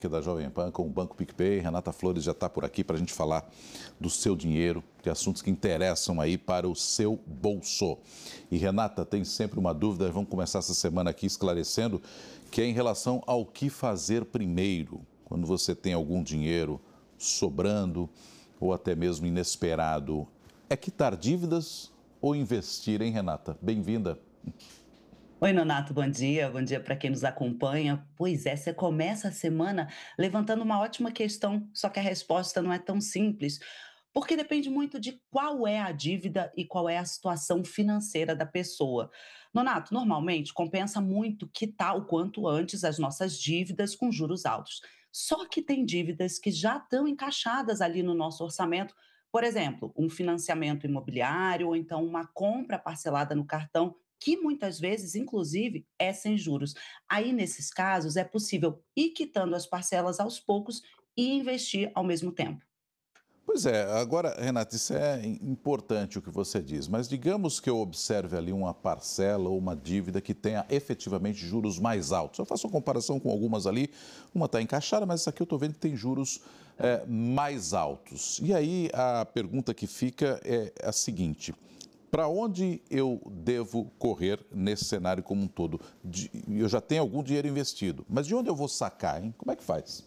da Jovem Pan com o Banco PicPay. Renata Flores já está por aqui para a gente falar do seu dinheiro, de assuntos que interessam aí para o seu bolso. E Renata, tem sempre uma dúvida, vamos começar essa semana aqui esclarecendo, que é em relação ao que fazer primeiro, quando você tem algum dinheiro sobrando ou até mesmo inesperado. É quitar dívidas ou investir, hein, Renata? Bem-vinda. Oi, Nonato, bom dia. Bom dia para quem nos acompanha. Pois é, você começa a semana levantando uma ótima questão, só que a resposta não é tão simples, porque depende muito de qual é a dívida e qual é a situação financeira da pessoa. Nonato, normalmente compensa muito quitar o quanto antes as nossas dívidas com juros altos. Só que tem dívidas que já estão encaixadas ali no nosso orçamento. Por exemplo, um financiamento imobiliário ou então uma compra parcelada no cartão que muitas vezes, inclusive, é sem juros. Aí, nesses casos, é possível ir quitando as parcelas aos poucos e investir ao mesmo tempo. Pois é, agora, Renata, isso é importante o que você diz, mas digamos que eu observe ali uma parcela ou uma dívida que tenha efetivamente juros mais altos. Eu faço uma comparação com algumas ali, uma está encaixada, mas essa aqui eu estou vendo que tem juros mais altos. E aí a pergunta que fica é a seguinte: para onde eu devo correr nesse cenário como um todo? Eu já tenho algum dinheiro investido, mas de onde eu vou sacar, hein? Como é que faz?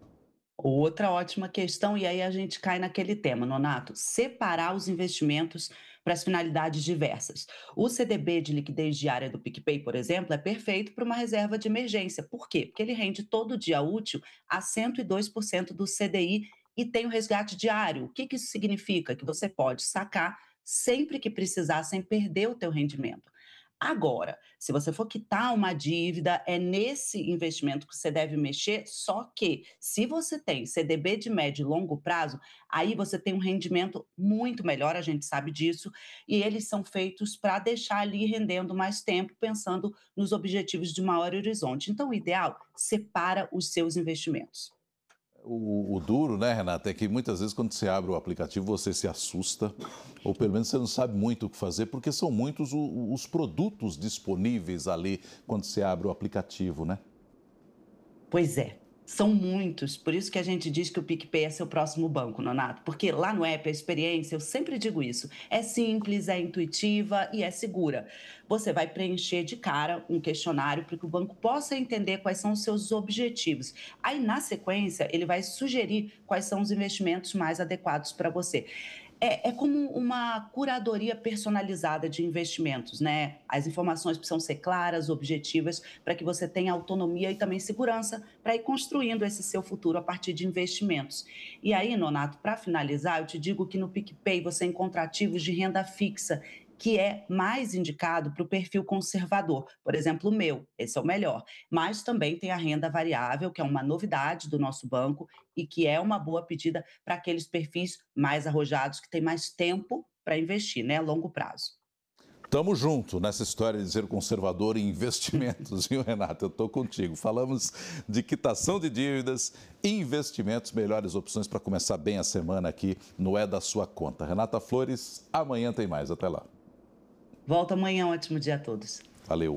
Outra ótima questão, e aí a gente cai naquele tema, Nonato, separar os investimentos para as finalidades diversas. O CDB de liquidez diária do PicPay, por exemplo, é perfeito para uma reserva de emergência. Por quê? Porque ele rende todo dia útil a 102% do CDI e tem o resgate diário. O que que isso significa? Que você pode sacar sempre que precisar, sem perder o teu rendimento. Agora, se você for quitar uma dívida, é nesse investimento que você deve mexer, só que se você tem CDB de médio e longo prazo, aí você tem um rendimento muito melhor, a gente sabe disso, e eles são feitos para deixar ali rendendo mais tempo, pensando nos objetivos de maior horizonte. Então, o ideal, separa os seus investimentos. O duro, né, Renata, é que muitas vezes quando você abre o aplicativo você se assusta, ou pelo menos você não sabe muito o que fazer, porque são muitos os produtos disponíveis ali quando você abre o aplicativo, né? Pois é, são muitos. Por isso que a gente diz que o PicPay é seu próximo banco, Nonato. Porque lá no app, a experiência, eu sempre digo isso, é simples, é intuitiva e é segura. Você vai preencher de cara um questionário para que o banco possa entender quais são os seus objetivos. Aí, na sequência, ele vai sugerir quais são os investimentos mais adequados para você. É como uma curadoria personalizada de investimentos, né? As informações precisam ser claras, objetivas, para que você tenha autonomia e também segurança para ir construindo esse seu futuro a partir de investimentos. E aí, Nonato, para finalizar, eu te digo que no PicPay você encontra ativos de renda fixa, que é mais indicado para o perfil conservador. Por exemplo, o meu, esse é o melhor. Mas também tem a renda variável, que é uma novidade do nosso banco e que é uma boa pedida para aqueles perfis mais arrojados, que têm mais tempo para investir, né, a longo prazo. Tamo junto nessa história de ser conservador em investimentos, viu, Renata? Eu tô contigo. Falamos de quitação de dívidas, investimentos, melhores opções para começar bem a semana aqui no É da Sua Conta. Renata Flores, amanhã tem mais. Até lá. Volto amanhã, um ótimo dia a todos. Valeu.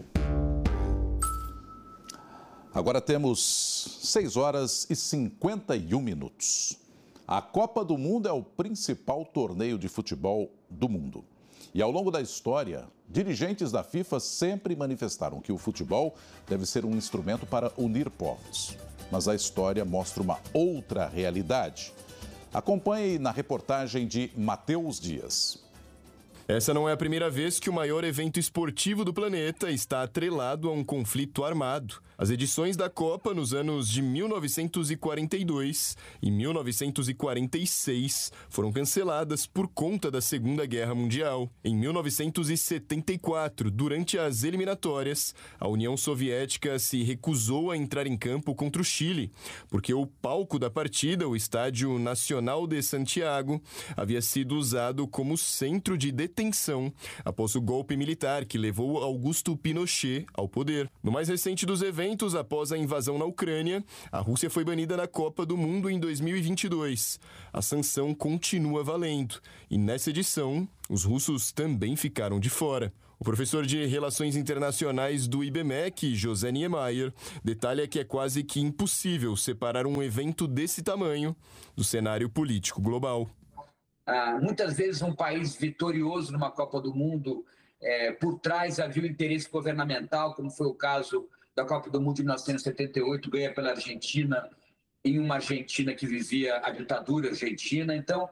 Agora temos 6 horas e 51 minutos. A Copa do Mundo é o principal torneio de futebol do mundo. E ao longo da história, dirigentes da FIFA sempre manifestaram que o futebol deve ser um instrumento para unir povos. Mas a história mostra uma outra realidade. Acompanhe na reportagem de Matheus Dias. Essa não é a primeira vez que o maior evento esportivo do planeta está atrelado a um conflito armado. As edições da Copa nos anos de 1942 e 1946 foram canceladas por conta da Segunda Guerra Mundial. Em 1974, durante as eliminatórias, a União Soviética se recusou a entrar em campo contra o Chile, porque o palco da partida, o Estádio Nacional de Santiago, havia sido usado como centro de detenção após o golpe militar que levou Augusto Pinochet ao poder. No mais recente dos eventos, após a invasão na Ucrânia, a Rússia foi banida da Copa do Mundo em 2022. A sanção continua valendo e nessa edição, os russos também ficaram de fora. O professor de Relações Internacionais do IBMEC, José Niemeyer, detalha que é quase que impossível separar um evento desse tamanho do cenário político global. Muitas vezes um país vitorioso numa Copa do Mundo, por trás havia o interesse governamental, como foi o caso da Copa do Mundo de 1978, ganha pela Argentina, em uma Argentina que vivia a ditadura argentina. Então,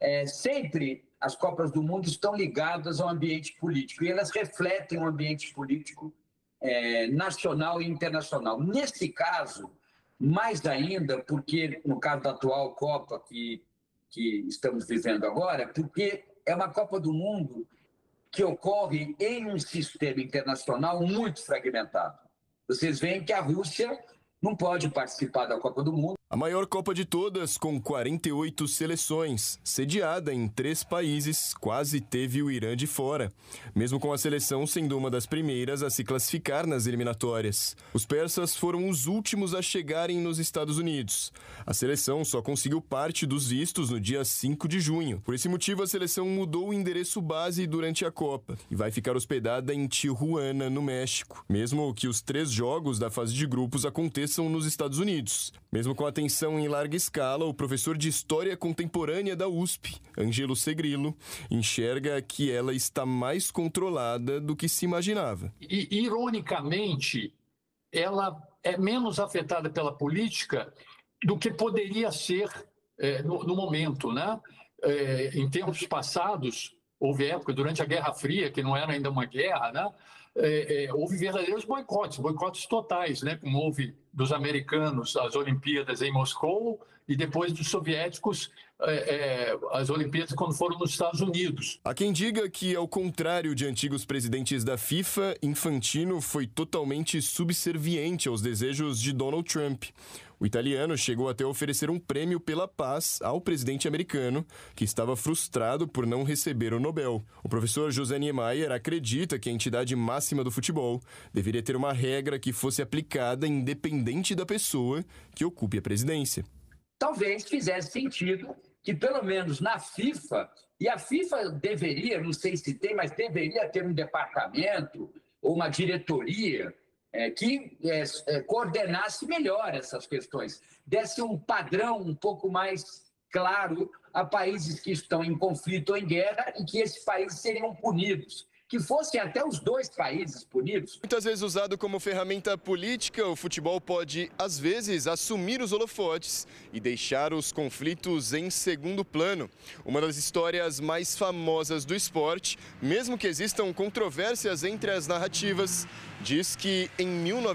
sempre as Copas do Mundo estão ligadas ao ambiente político e elas refletem o ambiente político nacional e internacional. Nesse caso, mais ainda, porque no caso da atual Copa que estamos vivendo agora, porque é uma Copa do Mundo que ocorre em um sistema internacional muito fragmentado. Vocês veem que a Rússia não pode participar da Copa do Mundo. A maior Copa de todas, com 48 seleções, sediada em 3 países, quase teve o Irã de fora, mesmo com a seleção sendo uma das primeiras a se classificar nas eliminatórias. Os persas foram os últimos a chegarem nos Estados Unidos. A seleção só conseguiu parte dos vistos no dia 5 de junho. Por esse motivo, a seleção mudou o endereço base durante a Copa e vai ficar hospedada em Tijuana, no México, mesmo que os 3 jogos da fase de grupos aconteçam nos Estados Unidos. Mesmo com a atenção em larga escala, o professor de História Contemporânea da USP, Ângelo Segrilo, enxerga que ela está mais controlada do que se imaginava. E, ironicamente, ela é menos afetada pela política do que poderia ser no momento, né? Em tempos passados, houve época, durante a Guerra Fria, que não era ainda uma guerra, né? Houve verdadeiros boicotes totais, né? Como houve dos americanos as Olimpíadas em Moscou e depois dos soviéticos as Olimpíadas quando foram nos Estados Unidos. Há quem diga que, ao contrário de antigos presidentes da FIFA, Infantino foi totalmente subserviente aos desejos de Donald Trump. O italiano chegou até a oferecer um prêmio pela paz ao presidente americano, que estava frustrado por não receber o Nobel. O professor José Niemeyer acredita que a entidade máxima do futebol deveria ter uma regra que fosse aplicada independente da pessoa que ocupe a presidência. Talvez fizesse sentido que, pelo menos na FIFA, e a FIFA deveria, não sei se tem, mas deveria ter um departamento ou uma diretoria que coordenasse melhor essas questões, desse um padrão um pouco mais claro a países que estão em conflito ou em guerra e que esses países seriam punidos. Que fossem até os 2 países punidos. Muitas vezes usado como ferramenta política, o futebol pode, às vezes, assumir os holofotes e deixar os conflitos em segundo plano. Uma das histórias mais famosas do esporte, mesmo que existam controvérsias entre as narrativas, diz que em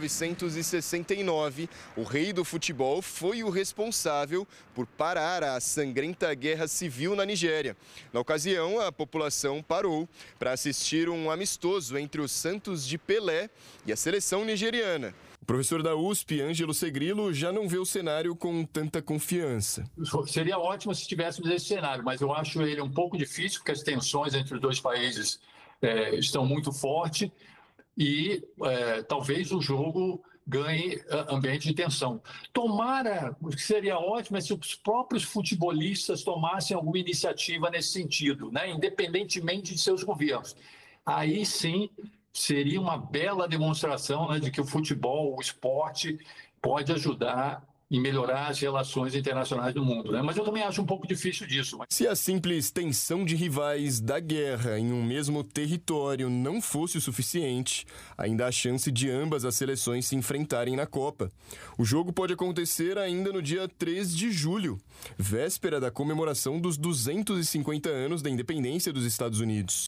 1969, o rei do futebol foi o responsável por parar a sangrenta guerra civil na Nigéria. Na ocasião, a população parou para assistir um amistoso entre os Santos de Pelé e a seleção nigeriana. O professor da USP, Ângelo Segrilo, já não vê o cenário com tanta confiança. Seria ótimo se tivéssemos esse cenário, mas eu acho ele um pouco difícil, porque as tensões entre os 2 países estão muito fortes e talvez o jogo ganhe ambiente de tensão. Tomara, o que seria ótimo é se os próprios futebolistas tomassem alguma iniciativa nesse sentido, né? Independentemente de seus governos. Aí sim seria uma bela demonstração, né, de que o futebol, o esporte, pode ajudar em melhorar as relações internacionais do mundo, né? Mas eu também acho um pouco difícil disso. Se a simples tensão de rivais da guerra em um mesmo território não fosse o suficiente, ainda há chance de ambas as seleções se enfrentarem na Copa. O jogo pode acontecer ainda no dia 3 de julho, véspera da comemoração dos 250 anos da independência dos Estados Unidos.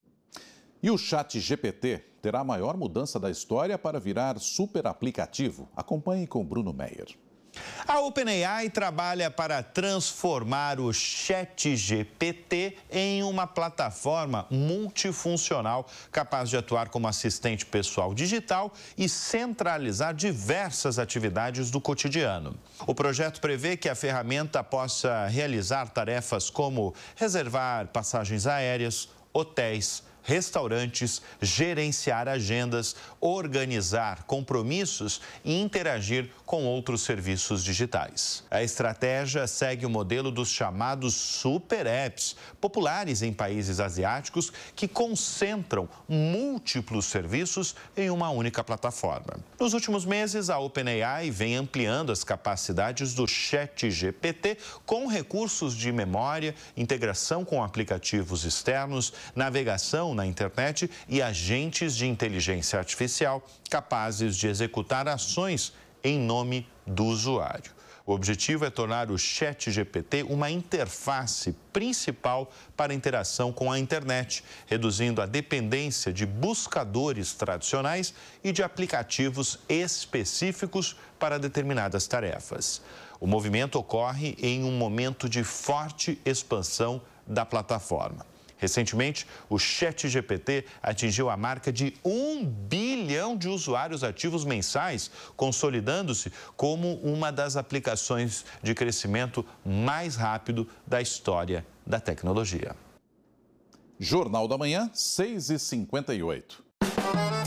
E o ChatGPT terá a maior mudança da história para virar super aplicativo. Acompanhe com Bruno Meyer. A OpenAI trabalha para transformar o ChatGPT em uma plataforma multifuncional capaz de atuar como assistente pessoal digital e centralizar diversas atividades do cotidiano. O projeto prevê que a ferramenta possa realizar tarefas como reservar passagens aéreas, hotéis, restaurantes, gerenciar agendas, organizar compromissos e interagir com outros serviços digitais. A estratégia segue o modelo dos chamados super apps, populares em países asiáticos que concentram múltiplos serviços em uma única plataforma. Nos últimos meses, a OpenAI vem ampliando as capacidades do ChatGPT com recursos de memória, integração com aplicativos externos, navegação na internet e agentes de inteligência artificial capazes de executar ações em nome do usuário. O objetivo é tornar o ChatGPT uma interface principal para a interação com a internet, reduzindo a dependência de buscadores tradicionais e de aplicativos específicos para determinadas tarefas. O movimento ocorre em um momento de forte expansão da plataforma. Recentemente, o ChatGPT atingiu a marca de 1 bilhão de usuários ativos mensais, consolidando-se como uma das aplicações de crescimento mais rápido da história da tecnologia. Jornal da Manhã, 6h58.